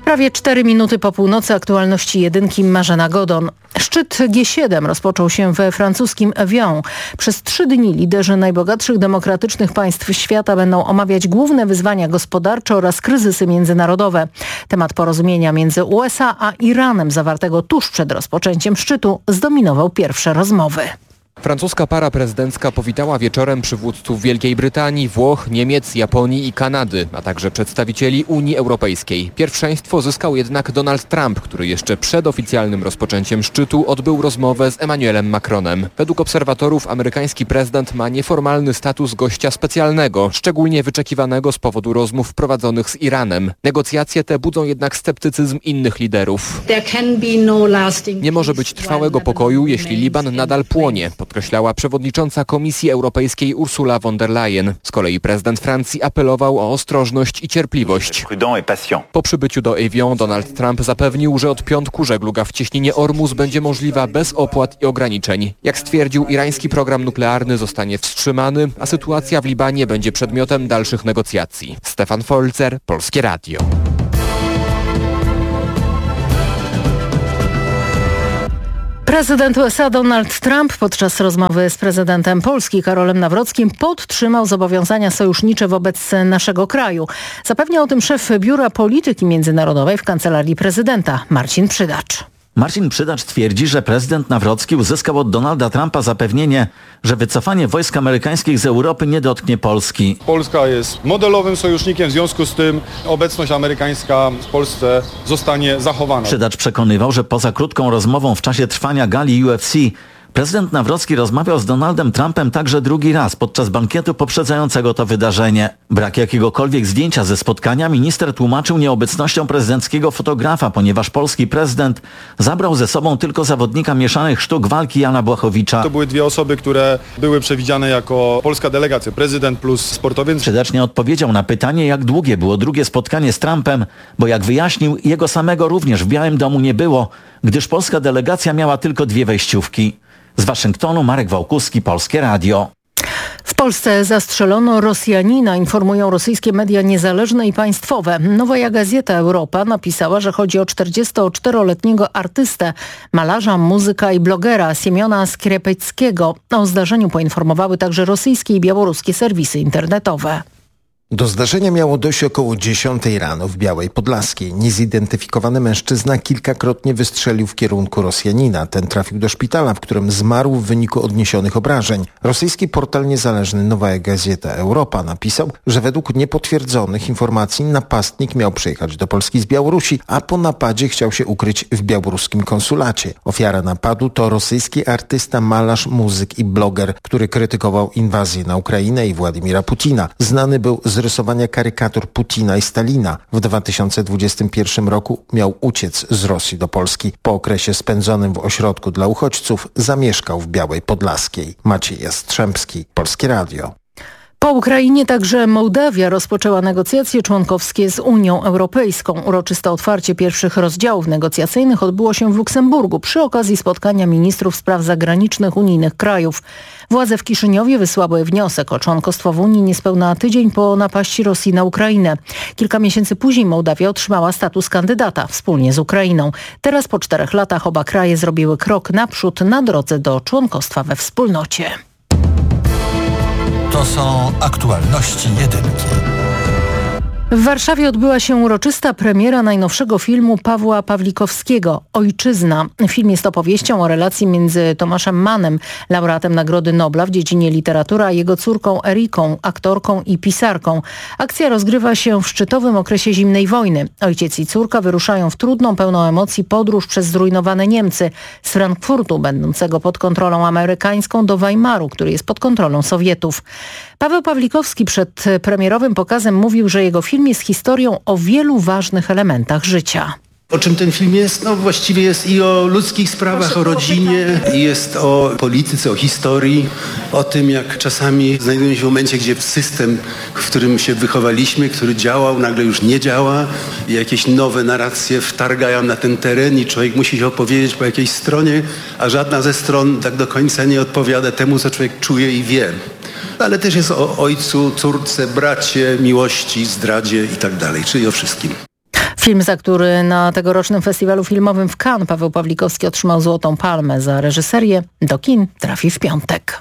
Prawie 4 minuty po północy, aktualności jedynki, Marzena Godon. Szczyt G7 rozpoczął się we francuskim Evian. Przez 3 dni liderzy najbogatszych demokratycznych państw świata będą omawiać główne wyzwania gospodarcze oraz kryzysy międzynarodowe. Temat porozumienia między USA a Iranem zawartego tuż przed rozpoczęciem szczytu zdominował pierwsze rozmowy. Francuska para prezydencka powitała wieczorem przywódców Wielkiej Brytanii, Włoch, Niemiec, Japonii i Kanady, a także przedstawicieli Unii Europejskiej. Pierwszeństwo zyskał jednak Donald Trump, który jeszcze przed oficjalnym rozpoczęciem szczytu odbył rozmowę z Emmanuelem Macronem. Według obserwatorów amerykański prezydent ma nieformalny status gościa specjalnego, szczególnie wyczekiwanego z powodu rozmów prowadzonych z Iranem. Negocjacje te budzą jednak sceptycyzm innych liderów. Nie może być trwałego pokoju, jeśli Liban nadal płonie, podkreślała przewodnicząca Komisji Europejskiej Ursula von der Leyen. Z kolei prezydent Francji apelował o ostrożność i cierpliwość. Po przybyciu do Evian Donald Trump zapewnił, że od piątku żegluga w cieśninie Ormus będzie możliwa bez opłat i ograniczeń. Jak stwierdził, irański program nuklearny zostanie wstrzymany, a sytuacja w Libanie będzie przedmiotem dalszych negocjacji. Stefan Folzer, Polskie Radio. Prezydent USA Donald Trump podczas rozmowy z prezydentem Polski Karolem Nawrockim podtrzymał zobowiązania sojusznicze wobec naszego kraju. Zapewniał o tym szef Biura Polityki Międzynarodowej w Kancelarii Prezydenta Marcin Przydacz. Marcin Przydacz twierdzi, że prezydent Nawrocki uzyskał od Donalda Trumpa zapewnienie, że wycofanie wojsk amerykańskich z Europy nie dotknie Polski. Polska jest modelowym sojusznikiem, w związku z tym obecność amerykańska w Polsce zostanie zachowana. Przydacz przekonywał, że poza krótką rozmową w czasie trwania gali UFC prezydent Nawrocki rozmawiał z Donaldem Trumpem także drugi raz podczas bankietu poprzedzającego to wydarzenie. Brak jakiegokolwiek zdjęcia ze spotkania minister tłumaczył nieobecnością prezydenckiego fotografa, ponieważ polski prezydent zabrał ze sobą tylko zawodnika mieszanych sztuk walki Jana Błachowicza. To były dwie osoby, które były przewidziane jako polska delegacja, prezydent plus sportowiec. Przydacz nie odpowiedział na pytanie, jak długie było drugie spotkanie z Trumpem, bo jak wyjaśnił, jego samego również w Białym Domu nie było, gdyż polska delegacja miała tylko 2 wejściówki. Z Waszyngtonu Marek Wałkuski, Polskie Radio. W Polsce zastrzelono Rosjanina, informują rosyjskie media niezależne i państwowe. Nowa Gazeta Europa napisała, że chodzi o 44-letniego artystę, malarza, muzyka i blogera Siemiona Skrzepeckiego. O zdarzeniu poinformowały także rosyjskie i białoruskie serwisy internetowe. Do zdarzenia miało dojść około 10 rano w Białej Podlaskiej. Niezidentyfikowany mężczyzna kilkakrotnie wystrzelił w kierunku Rosjanina. Ten trafił do szpitala, w którym zmarł w wyniku odniesionych obrażeń. Rosyjski portal niezależny Nowa Gazeta Europa napisał, że według niepotwierdzonych informacji napastnik miał przyjechać do Polski z Białorusi, a po napadzie chciał się ukryć w białoruskim konsulacie. Ofiara napadu to rosyjski artysta, malarz, muzyk i bloger, który krytykował inwazję na Ukrainę i Władimira Putina. Znany był z rysowania karykatur Putina i Stalina. W 2021 roku miał uciec z Rosji do Polski. Po okresie spędzonym w ośrodku dla uchodźców zamieszkał w Białej Podlaskiej. Maciej Jastrzębski, Polskie Radio. Po Ukrainie także Mołdawia rozpoczęła negocjacje członkowskie z Unią Europejską. Uroczyste otwarcie pierwszych rozdziałów negocjacyjnych odbyło się w Luksemburgu przy okazji spotkania ministrów spraw zagranicznych unijnych krajów. Władze w Kiszyniowie wysłały wniosek o członkostwo w Unii niespełna tydzień po napaści Rosji na Ukrainę. Kilka miesięcy później Mołdawia otrzymała status kandydata wspólnie z Ukrainą. Teraz po 4 latach oba kraje zrobiły krok naprzód na drodze do członkostwa we wspólnocie. To są aktualności jedynki. W Warszawie odbyła się uroczysta premiera najnowszego filmu Pawła Pawlikowskiego „Ojczyzna”. Film jest opowieścią o relacji między Tomaszem Mannem, laureatem Nagrody Nobla w dziedzinie literatury, a jego córką Eriką, aktorką i pisarką. Akcja rozgrywa się w szczytowym okresie zimnej wojny. Ojciec i córka wyruszają w trudną, pełną emocji podróż przez zrujnowane Niemcy. Z Frankfurtu, będącego pod kontrolą amerykańską, do Weimaru, który jest pod kontrolą Sowietów. Paweł Pawlikowski przed premierowym pokazem mówił, że jego film jest historią o wielu ważnych elementach życia. O czym ten film jest? No właściwie jest i o ludzkich sprawach, o rodzinie, i jest o polityce, o historii, o tym, jak czasami znajdujemy się w momencie, gdzie system, w którym się wychowaliśmy, który działał, nagle już nie działa i jakieś nowe narracje wtargają na ten teren i człowiek musi się opowiedzieć po jakiejś stronie, a żadna ze stron tak do końca nie odpowiada temu, co człowiek czuje i wie. Ale też jest o ojcu, córce, bracie, miłości, zdradzie i tak dalej, czyli o wszystkim. Film, za który na tegorocznym festiwalu filmowym w Cannes Paweł Pawlikowski otrzymał Złotą Palmę za reżyserię, do kin trafi w piątek.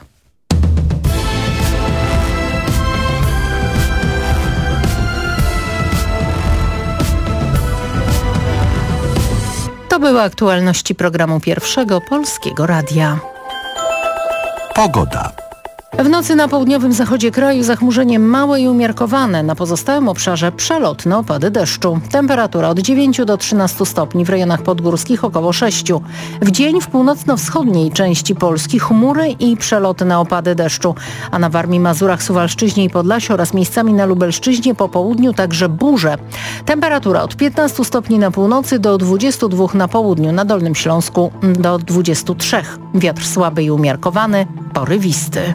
To były aktualności programu Pierwszego Polskiego Radia. Pogoda. W nocy na południowym zachodzie kraju zachmurzenie małe i umiarkowane. Na pozostałym obszarze przelotne opady deszczu. Temperatura od 9 do 13 stopni, w rejonach podgórskich około 6. W dzień w północno-wschodniej części Polski chmury i przelotne opady deszczu. A na Warmii, Mazurach, Suwalszczyźnie i Podlasiu oraz miejscami na Lubelszczyźnie po południu także burze. Temperatura od 15 stopni na północy do 22 na południu. Na Dolnym Śląsku do 23. Wiatr słaby i umiarkowany, porywisty.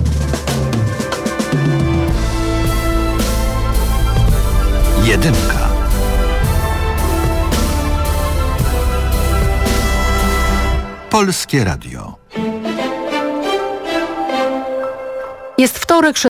Jedynka. Polskie Radio. Jest wtorek,